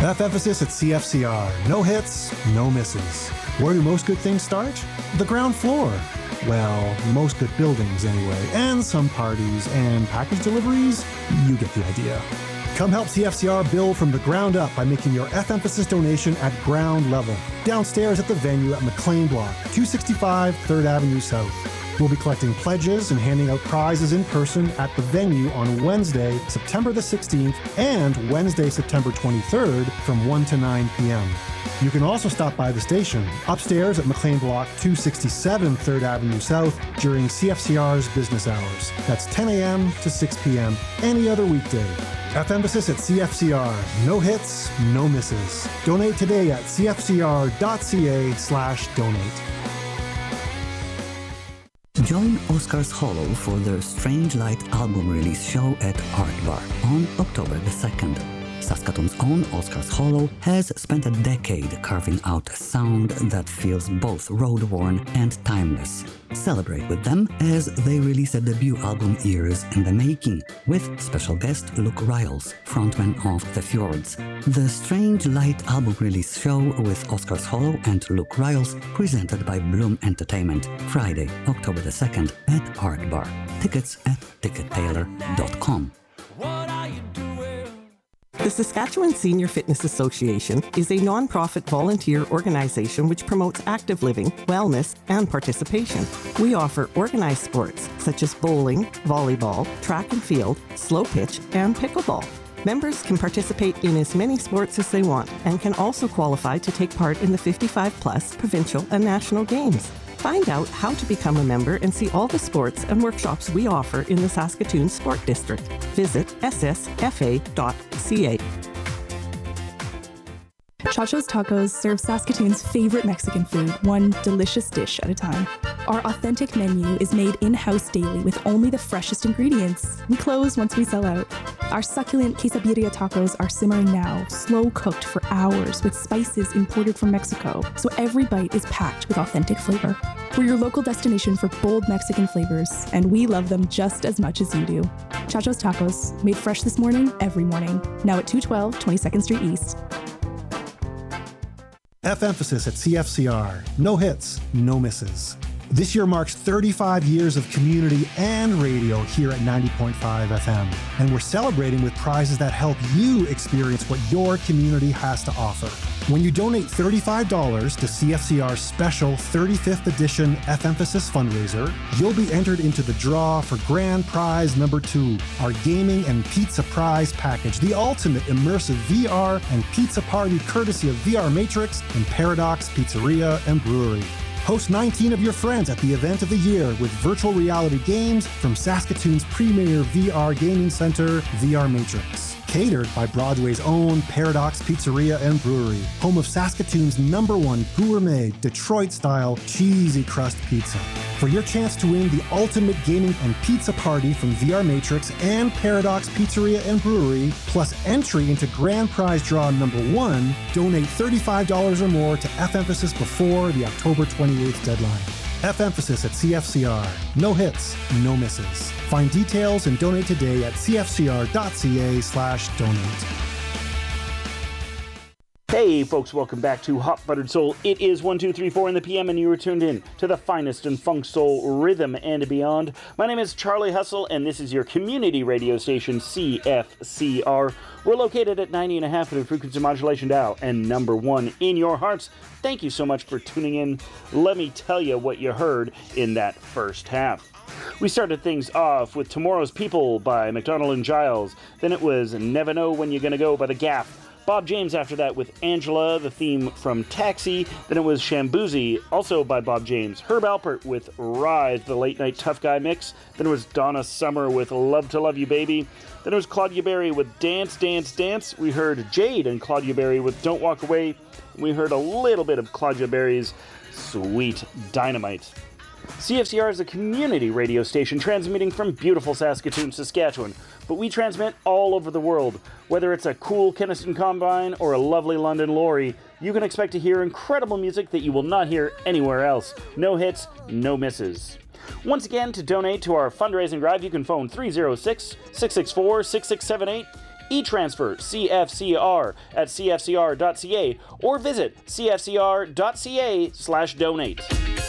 F-Emphasis at CFCR. No hits, no misses. Where do most good things start? The ground floor. Well, most good buildings anyway. And some parties and package deliveries. You get the idea. Come help CFCR build from the ground up by making your F-Emphasis donation at ground level. Downstairs at the venue at McLean Block, 265 3rd Avenue South. We'll be collecting pledges and handing out prizes in person at the venue on Wednesday, September the 16th and Wednesday, September 23rd from 1 to 9 p.m. You can also stop by the station upstairs at McLean Block 267 3rd Avenue South during CFCR's business hours. That's 10 a.m. to 6 p.m. any other weekday. F-Emphasis at CFCR. No hits, no misses. Donate today at cfcr.ca/donate. Join Oscars Hollow for their Strange Light album release show at Art Bar on October the 2nd. Saskatoon's own Oscars Hollow has spent a decade carving out a sound that feels both road-worn and timeless. Celebrate with them as they release a debut album Years in the Making, with special guest Luke Riles, frontman of The Fjords. The Strange Light album release show with Oscars Hollow and Luke Riles, presented by Bloom Entertainment, Friday, October the 2nd at Art Bar. Tickets at tickettailor.com. The Saskatchewan Senior Fitness Association is a non-profit volunteer organization which promotes active living, wellness, and participation. We offer organized sports such as bowling, volleyball, track and field, slow pitch, and pickleball. Members can participate in as many sports as they want and can also qualify to take part in the 55-plus provincial and national games. Find out how to become a member and see all the sports and workshops we offer in the Saskatoon Sport District. Visit ssfa.ca. Chacho's Tacos serve Saskatoon's favorite Mexican food, one delicious dish at a time. Our authentic menu is made in-house daily with only the freshest ingredients. We close once we sell out. Our succulent quesabirria tacos are simmering now, slow cooked for hours with spices imported from Mexico, so every bite is packed with authentic flavor. We're your local destination for bold Mexican flavors, and we love them just as much as you do. Chacho's Tacos, made fresh this morning, every morning. Now at 212 22nd Street East. F-Emphasis at CFCR. No hits, no misses. This year marks 35 years of community and radio here at 90.5 FM, and we're celebrating with prizes that help you experience what your community has to offer. When you donate $35 to CFCR's special 35th edition F-Emphasis fundraiser, you'll be entered into the draw for grand prize number 2, our gaming and pizza prize package, the ultimate immersive VR and pizza party courtesy of VR Matrix and Paradox Pizzeria and Brewery. Host 19 of your friends at the event of the year with virtual reality games from Saskatoon's premier VR gaming center, VR Matrix. Catered by Broadway's own Paradox Pizzeria and Brewery, home of Saskatoon's #1 gourmet Detroit-style cheesy crust pizza. For your chance to win the ultimate gaming and pizza party from VR Matrix and Paradox Pizzeria and Brewery, plus entry into grand prize draw number 1, donate $35 or more to F-Emphasis before the October 28th deadline. F-Emphasis at CFCR. No hits, no misses. Find details and donate today at cfcr.ca/donate. Hey folks, welcome back to Hot Buttered Soul. It is 1, 2, 3, 4 in the PM and you are tuned in to the finest in funk, soul, rhythm, and beyond. My name is Charlie Hustle and this is your community radio station, CFCR. We're located at 90.5 in frequency modulation dial and #1 in your hearts. Thank you so much for tuning in. Let me tell you what you heard in that first half. We started things off with Tomorrow's People by McDonald and Giles. Then it was Never Know When You're Gonna Go by The Gap. Bob James after that with Angela, the theme from Taxi. Then it was Shamboozy, also by Bob James. Herb Alpert with Rise, the late night tough guy mix. Then it was Donna Summer with Love to Love You Baby. Then it was Claudia Berry with Dance, Dance, Dance. We heard Jade and Claudia Berry with Don't Walk Away. We heard a little bit of Claudia Berry's Sweet Dynamite. CFCR is a community radio station transmitting from beautiful Saskatoon, Saskatchewan, but we transmit all over the world. Whether it's a cool Keniston Combine or a lovely London Lorry, you can expect to hear incredible music that you will not hear anywhere else. No hits, no misses. Once again, to donate to our fundraising drive, you can phone 306-664-6678, e-transfer CFCR at cfcr.ca or visit cfcr.ca/donate.